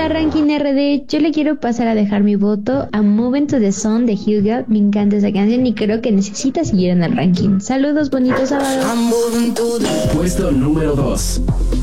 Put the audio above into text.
Hola Ranking RD, yo le quiero pasar a dejar mi voto a Move Into the Sun de Hilga. Me encanta esa canción y creo que necesita seguir en el ranking. Saludos, bonitos sábados. Puesto número 2.